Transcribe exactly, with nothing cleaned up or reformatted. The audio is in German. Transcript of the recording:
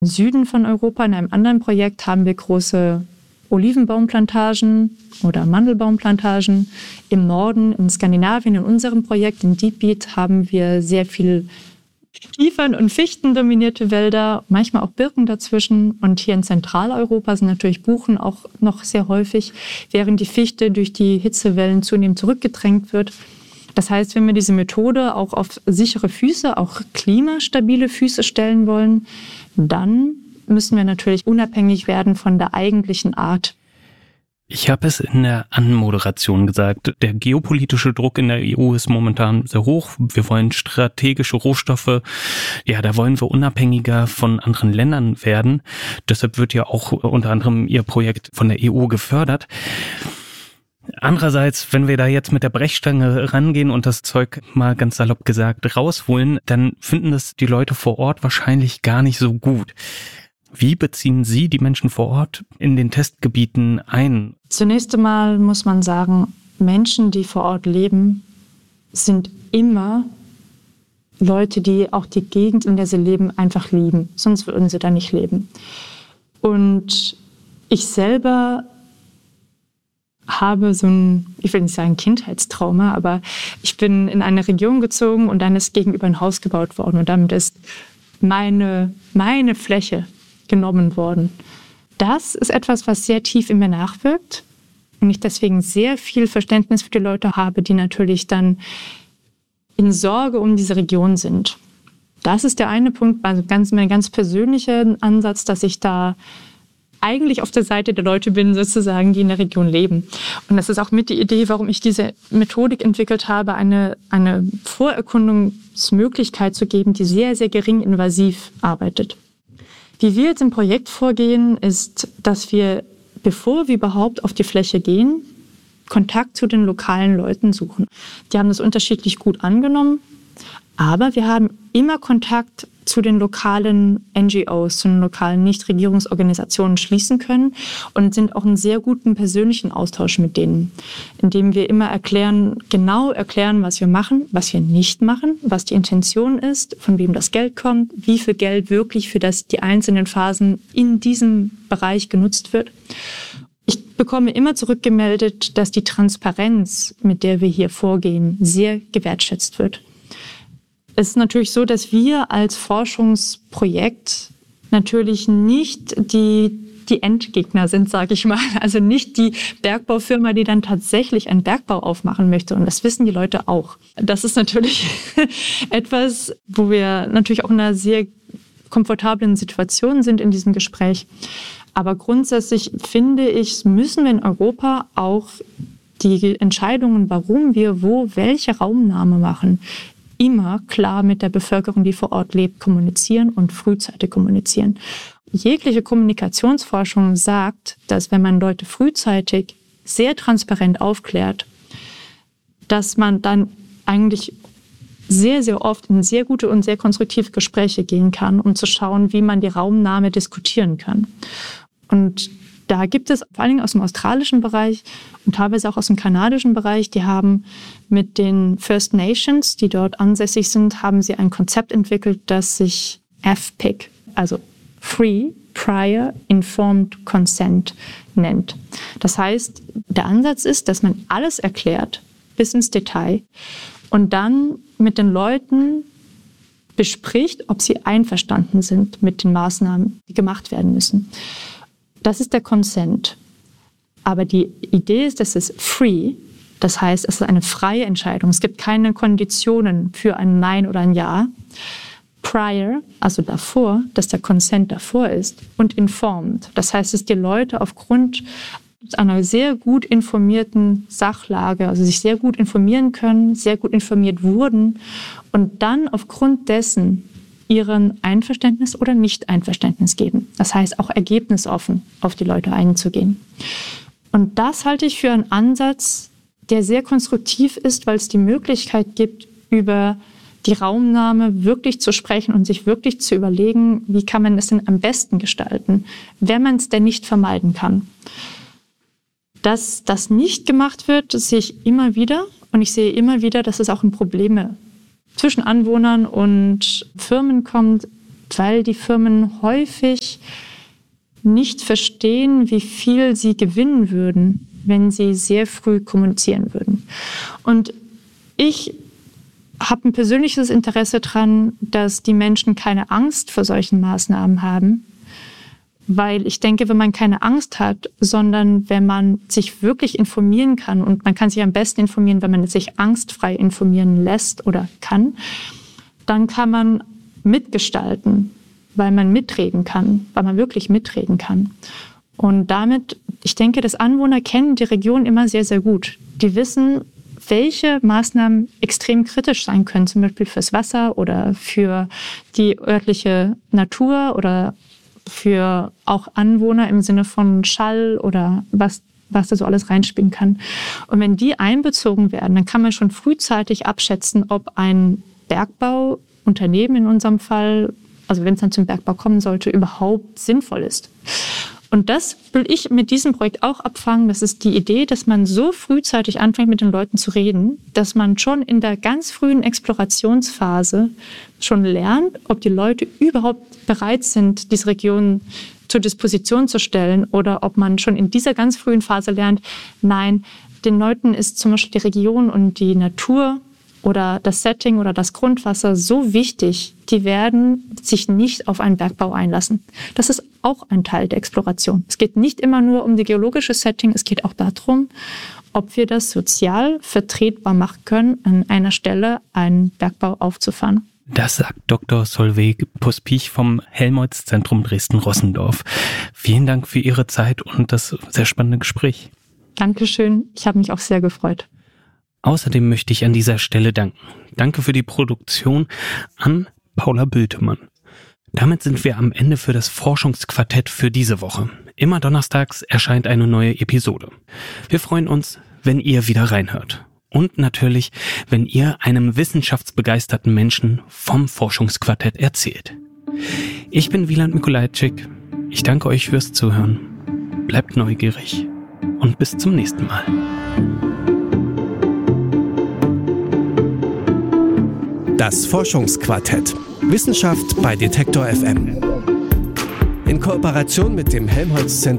Im Süden von Europa, in einem anderen Projekt, haben wir große Olivenbaumplantagen oder Mandelbaumplantagen. Im Norden, in Skandinavien, in unserem Projekt, in Deepbeat, haben wir sehr viel Kiefern- und Fichten dominierte Wälder, manchmal auch Birken dazwischen. Und hier in Zentraleuropa sind natürlich Buchen auch noch sehr häufig, während die Fichte durch die Hitzewellen zunehmend zurückgedrängt wird. Das heißt, wenn wir diese Methode auch auf sichere Füße, auch klimastabile Füße stellen wollen, dann müssen wir natürlich unabhängig werden von der eigentlichen Art. Ich habe es in der Anmoderation gesagt, der geopolitische Druck in der E U ist momentan sehr hoch. Wir wollen strategische Rohstoffe, ja, da wollen wir unabhängiger von anderen Ländern werden. Deshalb wird ja auch unter anderem Ihr Projekt von der E U gefördert. Andererseits, wenn wir da jetzt mit der Brechstange rangehen und das Zeug mal ganz salopp gesagt rausholen, dann finden das die Leute vor Ort wahrscheinlich gar nicht so gut. Wie beziehen Sie die Menschen vor Ort in den Testgebieten ein? Zunächst einmal muss man sagen, Menschen, die vor Ort leben, sind immer Leute, die auch die Gegend, in der sie leben, einfach lieben. Sonst würden sie da nicht leben. Und ich selber habe so ein, ich will nicht sagen Kindheitstrauma, aber ich bin in eine Region gezogen und dann ist gegenüber ein Haus gebaut worden und damit ist meine, meine Fläche genommen worden. Das ist etwas, was sehr tief in mir nachwirkt und ich deswegen sehr viel Verständnis für die Leute habe, die natürlich dann in Sorge um diese Region sind. Das ist der eine Punkt, also ganz, mein ganz persönlicher Ansatz, dass ich da eigentlich auf der Seite der Leute bin, sozusagen, die in der Region leben. Und das ist auch mit die Idee, warum ich diese Methodik entwickelt habe, eine, eine Vorerkundungsmöglichkeit zu geben, die sehr, sehr gering invasiv arbeitet. Wie wir jetzt im Projekt vorgehen, ist, dass wir, bevor wir überhaupt auf die Fläche gehen, Kontakt zu den lokalen Leuten suchen. Die haben das unterschiedlich gut angenommen, aber wir haben immer Kontakt zu den lokalen N G Os, zu den lokalen Nichtregierungsorganisationen schließen können und sind auch in sehr guten persönlichen Austausch mit denen, indem wir immer erklären, genau erklären, was wir machen, was wir nicht machen, was die Intention ist, von wem das Geld kommt, wie viel Geld wirklich für das, die einzelnen Phasen in diesem Bereich genutzt wird. Ich bekomme immer zurückgemeldet, dass die Transparenz, mit der wir hier vorgehen, sehr gewertschätzt wird. Es ist natürlich so, dass wir als Forschungsprojekt natürlich nicht die, die Endgegner sind, sage ich mal. Also nicht die Bergbaufirma, die dann tatsächlich einen Bergbau aufmachen möchte. Und das wissen die Leute auch. Das ist natürlich etwas, wo wir natürlich auch in einer sehr komfortablen Situation sind in diesem Gespräch. Aber grundsätzlich finde ich, müssen wir in Europa auch die Entscheidungen, warum wir wo welche Raumnahme machen, immer klar mit der Bevölkerung, die vor Ort lebt, kommunizieren und frühzeitig kommunizieren. Jegliche Kommunikationsforschung sagt, dass wenn man Leute frühzeitig sehr transparent aufklärt, dass man dann eigentlich sehr, sehr oft in sehr gute und sehr konstruktive Gespräche gehen kann, um zu schauen, wie man die Raumnahme diskutieren kann. Und da gibt es vor allen Dingen aus dem australischen Bereich und teilweise auch aus dem kanadischen Bereich, die haben mit den First Nations, die dort ansässig sind, haben sie ein Konzept entwickelt, das sich F P I C, also Free Prior Informed Consent nennt. Das heißt, der Ansatz ist, dass man alles erklärt, bis ins Detail, und dann mit den Leuten bespricht, ob sie einverstanden sind mit den Maßnahmen, die gemacht werden müssen. Das ist der Consent. Aber die Idee ist, dass es free, das heißt, es ist eine freie Entscheidung. Es gibt keine Konditionen für ein Nein oder ein Ja. Prior, also davor, dass der Consent davor ist, und informed. Das heißt, dass die Leute aufgrund einer sehr gut informierten Sachlage, also sich sehr gut informieren können, sehr gut informiert wurden und dann aufgrund dessen ihren Einverständnis oder Nicht-Einverständnis geben. Das heißt, auch ergebnisoffen auf die Leute einzugehen. Und das halte ich für einen Ansatz, der sehr konstruktiv ist, weil es die Möglichkeit gibt, über die Raumnahme wirklich zu sprechen und sich wirklich zu überlegen, wie kann man es denn am besten gestalten, wenn man es denn nicht vermeiden kann. Dass das nicht gemacht wird, das sehe ich immer wieder. Und ich sehe immer wieder, dass es auch in Probleme zwischen Anwohnern und Firmen kommt, weil die Firmen häufig nicht verstehen, wie viel sie gewinnen würden, wenn sie sehr früh kommunizieren würden. Und ich habe ein persönliches Interesse daran, dass die Menschen keine Angst vor solchen Maßnahmen haben, weil ich denke, wenn man keine Angst hat, sondern wenn man sich wirklich informieren kann, und man kann sich am besten informieren, wenn man sich angstfrei informieren lässt oder kann, dann kann man mitgestalten, weil man mitreden kann, weil man wirklich mitreden kann. Und damit, ich denke, dass Anwohner kennen die Region immer sehr, sehr gut. Die wissen, welche Maßnahmen extrem kritisch sein können, zum Beispiel fürs Wasser oder für die örtliche Natur oder für auch Anwohner im Sinne von Schall oder was, was da so alles reinspielen kann. Und wenn die einbezogen werden, dann kann man schon frühzeitig abschätzen, ob ein Bergbauunternehmen in unserem Fall, also wenn es dann zum Bergbau kommen sollte, überhaupt sinnvoll ist. Und das will ich mit diesem Projekt auch abfangen. Das ist die Idee, dass man so frühzeitig anfängt, mit den Leuten zu reden, dass man schon in der ganz frühen Explorationsphase schon lernt, ob die Leute überhaupt bereit sind, diese Region zur Disposition zu stellen, oder ob man schon in dieser ganz frühen Phase lernt, nein, den Leuten ist zum Beispiel die Region und die Natur oder das Setting oder das Grundwasser so wichtig, die werden sich nicht auf einen Bergbau einlassen. Das ist auch ein Teil der Exploration. Es geht nicht immer nur um die geologische Setting, es geht auch darum, ob wir das sozial vertretbar machen können, an einer Stelle einen Bergbau aufzufahren. Das sagt Doktor Solveig Pospich vom Helmholtz-Zentrum Dresden-Rossendorf. Vielen Dank für Ihre Zeit und das sehr spannende Gespräch. Dankeschön, ich habe mich auch sehr gefreut. Außerdem möchte ich an dieser Stelle danken. Danke für die Produktion an Paula Bültemann. Damit sind wir am Ende für das Forschungsquartett für diese Woche. Immer donnerstags erscheint eine neue Episode. Wir freuen uns, wenn ihr wieder reinhört. Und natürlich, wenn ihr einem wissenschaftsbegeisterten Menschen vom Forschungsquartett erzählt. Ich bin Wieland Mikolajczyk. Ich danke euch fürs Zuhören. Bleibt neugierig und bis zum nächsten Mal. Das Forschungsquartett. Wissenschaft bei Detektor F M. In Kooperation mit dem Helmholtz-Zentrum